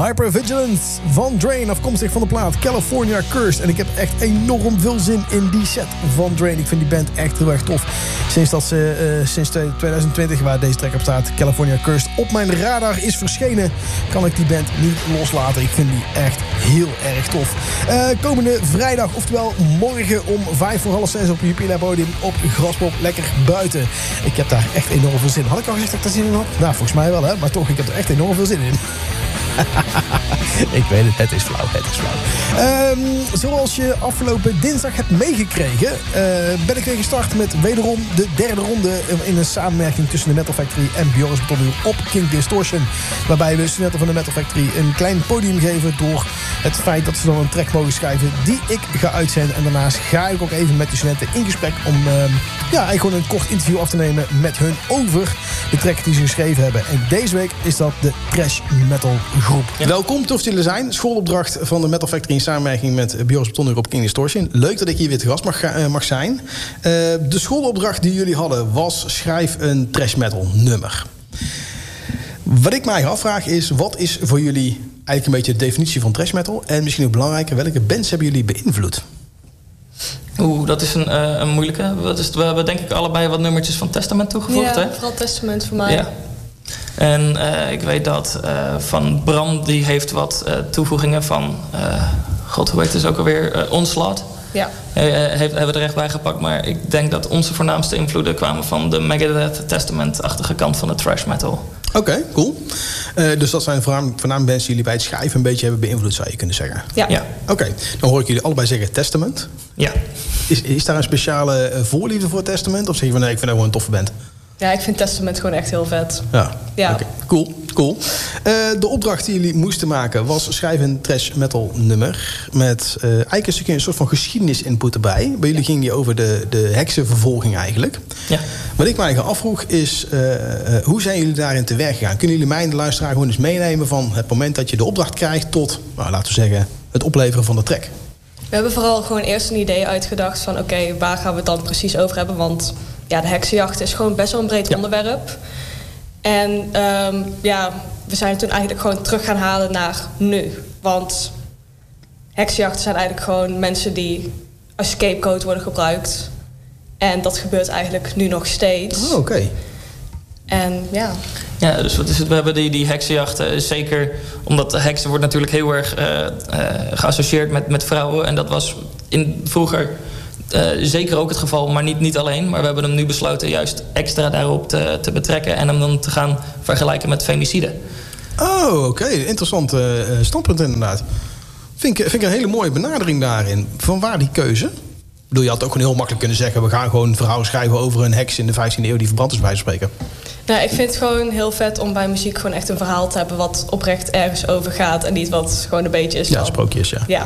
Hypervigilance van Drain, afkomstig van de plaat California Cursed. En ik heb echt enorm veel zin in die set van Drain. Ik vind die band echt heel erg tof. Sinds 2020, waar deze track op staat, California Cursed, op mijn radar is verschenen, kan ik die band niet loslaten. Ik vind die echt heel erg tof. Komende vrijdag, oftewel morgen om 5:30 op Jupiler Podium op Graspop, lekker buiten. Ik heb daar echt enorm veel zin in. Had ik al gezegd dat ik daar zin in had? Nou, volgens mij wel, hè. Maar toch, ik heb er echt enorm veel zin in. Ik weet het is flauw. Zoals je afgelopen dinsdag hebt meegekregen, ben ik weer gestart met wederom de derde ronde in een samenwerking tussen de Metal Factory en Bjoris Betonmuur op King Distortion. Waarbij we studenten van de Metal Factory een klein podium geven door het feit dat ze dan een track mogen schrijven die ik ga uitzenden. En daarnaast ga ik ook even met de studenten in gesprek om eigenlijk gewoon een kort interview af te nemen met hun over de track die ze geschreven hebben. En deze week is dat de Thrash Metal groep. Ja. Welkom, tof dat jullie zijn. Schoolopdracht van de Metal Factory in samenwerking met Bjoris Betonmuur op King Distortion. Leuk dat ik hier weer te gast mag zijn. De schoolopdracht die jullie hadden was: schrijf een thrash metal nummer. Wat ik mij afvraag is, wat is voor jullie eigenlijk een beetje de definitie van thrash metal? En misschien ook belangrijker, welke bands hebben jullie beïnvloed? Dat is een moeilijke. We hebben denk ik allebei wat nummertjes van Testament toegevoegd. Ja, hè? vooral Testament voor mij. Ja. En ik weet dat van Bram, die heeft wat toevoegingen van... hoe heet het ook alweer? Onslaught. Ja. Hebben we er echt bij gepakt. Maar ik denk dat onze voornaamste invloeden kwamen van de Megadeth Testament-achtige kant van de thrash metal. Oké, cool. Dus dat zijn voornaam bands die jullie bij het schrijven een beetje hebben beïnvloed, zou je kunnen zeggen. Ja. Oké, dan hoor ik jullie allebei zeggen Testament. Ja. Is daar een speciale voorliefde voor Testament? Of zeg je van nee, ik vind dat gewoon een toffe band? Ja, ik vind Testament gewoon echt heel vet. Ja. Okay. Cool. De opdracht die jullie moesten maken was: schrijven een thrash metal nummer met eigenlijk een stukje een soort van geschiedenis input erbij. Bij jullie ging die over de heksenvervolging eigenlijk. Ja. Wat ik mij afvroeg is, hoe zijn jullie daarin te werk gegaan? Kunnen jullie mij en de luisteraar gewoon eens meenemen van het moment dat je de opdracht krijgt tot, laten we zeggen, het opleveren van de track? We hebben vooral gewoon eerst een idee uitgedacht van oké, waar gaan we het dan precies over hebben? Want ja, de heksenjacht is gewoon best wel een breed onderwerp. En we zijn toen eigenlijk gewoon terug gaan halen naar nu. Want heksenjachten zijn eigenlijk gewoon mensen die als scapegoat worden gebruikt. En dat gebeurt eigenlijk nu nog steeds. Oh, oké. En ja. Ja, dus wat is het? We hebben die heksenjachten, zeker omdat de heksen wordt natuurlijk heel erg geassocieerd met vrouwen. En dat was vroeger zeker ook het geval, maar niet alleen. Maar we hebben hem nu besloten juist extra daarop te betrekken en hem dan te gaan vergelijken met femicide. Oh, oké. Interessant standpunt inderdaad. Vind ik een hele mooie benadering daarin. Vanwaar die keuze? Ik bedoel, je had ook gewoon heel makkelijk kunnen zeggen: we gaan gewoon een verhaal schrijven over een heks in de 15e eeuw die verbrand is, bij wijze van spreken. Nou, ik vind het gewoon heel vet om bij muziek gewoon echt een verhaal te hebben wat oprecht ergens over gaat en niet wat gewoon een beetje is. Ja, sprookjes, ja.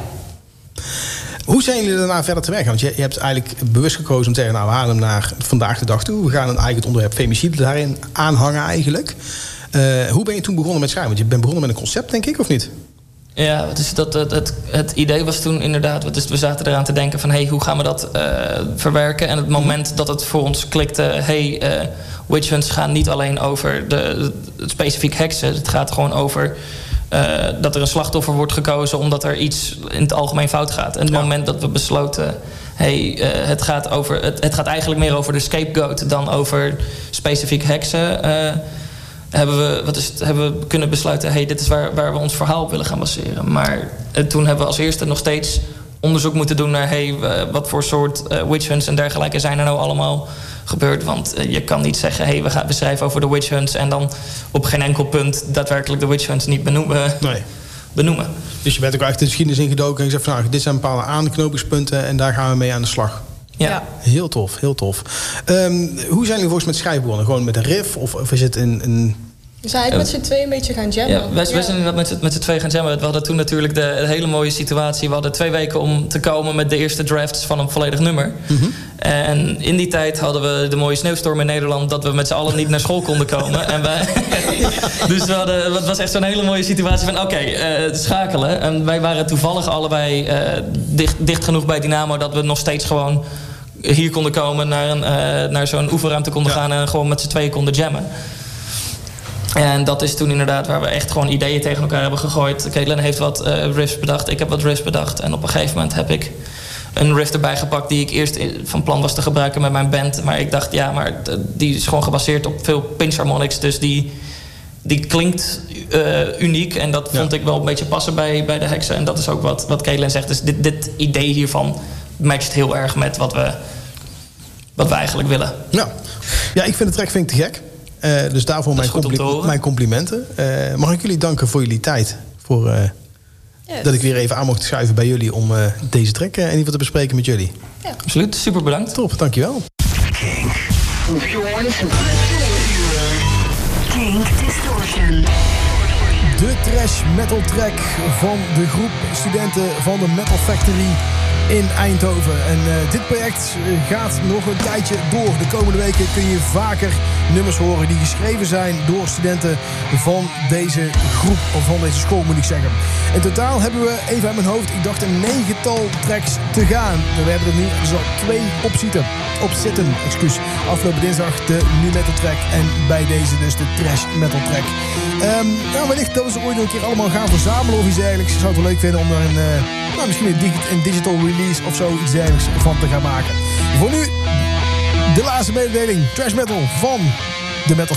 Hoe zijn jullie daarna verder te werken? Want je hebt eigenlijk bewust gekozen om te zeggen: we halen hem naar vandaag de dag toe. We gaan eigenlijk het onderwerp femicide daarin aanhangen eigenlijk. Hoe ben je toen begonnen met schrijven? Want je bent begonnen met een concept, denk ik, of niet? Ja, het idee was toen inderdaad... we zaten eraan te denken van hoe gaan we dat verwerken? En het moment dat het voor ons klikte... witch hunts gaan niet alleen over het specifiek heksen. Het gaat gewoon over dat er een slachtoffer wordt gekozen... omdat er iets in het algemeen fout gaat. En het moment dat we besloten... het gaat eigenlijk meer over de scapegoat... dan over specifiek heksen... hebben we kunnen besluiten... dit is waar we ons verhaal op willen gaan baseren. Maar toen hebben we als eerste nog steeds onderzoek moeten doen... naar wat voor soort witch hunts en dergelijke zijn er nou allemaal gebeurd. Want je kan niet zeggen... we schrijven over de witch hunts... en dan op geen enkel punt daadwerkelijk de witch hunts niet benoemen. Dus je bent ook eigenlijk de geschiedenis ingedoken... en je zegt van dit zijn bepaalde aanknopingspunten... en daar gaan we mee aan de slag. Ja. Heel tof. Hoe zijn jullie volgens met schrijven begonnen? Gewoon met een riff? Of is het een... We zijn eigenlijk met z'n tweeën een beetje gaan jammen. Ja, wij zijn inderdaad met z'n tweeën gaan jammen. We hadden toen natuurlijk de hele mooie situatie. We hadden 2 weken om te komen met de eerste drafts van een volledig nummer. Mm-hmm. En in die tijd hadden we de mooie sneeuwstorm in Nederland... dat we met z'n allen niet naar school konden komen. En dus het was echt zo'n hele mooie situatie van schakelen. En wij waren toevallig allebei dicht genoeg bij Dynamo... dat we nog steeds gewoon hier konden komen... naar zo'n oefenruimte konden gaan... en gewoon met z'n tweeën konden jammen. En dat is toen inderdaad waar we echt gewoon ideeën tegen elkaar hebben gegooid. Caitlin heeft wat riffs bedacht, ik heb wat riffs bedacht. En op een gegeven moment heb ik een riff erbij gepakt die ik eerst van plan was te gebruiken met mijn band. Maar ik dacht, die is gewoon gebaseerd op veel pinch harmonics. Dus die klinkt uniek. En dat vond ik wel een beetje passen bij de heksen. En dat is ook wat Caitlin zegt. Dus dit idee hiervan matcht heel erg met wat we eigenlijk willen. Ja, ik vind de track te gek. Dus daarvoor mijn complimenten. Mag ik jullie danken voor jullie tijd. Dat ik weer even aan mocht schuiven bij jullie om deze track in ieder geval te bespreken met jullie. Ja, absoluut. Super bedankt. Top, dankjewel. Kink Distortion. De trash metal track van de groep studenten van de Metal Factory in Eindhoven. En dit project gaat nog een tijdje door. De komende weken kun je vaker nummers horen die geschreven zijn door studenten van deze groep, of van deze school moet ik zeggen. In totaal hebben we, even uit mijn hoofd, ik dacht een 9-tal tracks te gaan. We hebben er nu zo 2 opzitten. Afgelopen dinsdag de nu metal track en bij deze dus de trash metal track. Wellicht dat we ze ooit een keer allemaal gaan verzamelen of iets dergelijks. Ik zou het wel leuk vinden om daar misschien een digital release of zo iets dergelijks van te gaan maken. Voor nu de laatste mededeling. Trash metal van de Metal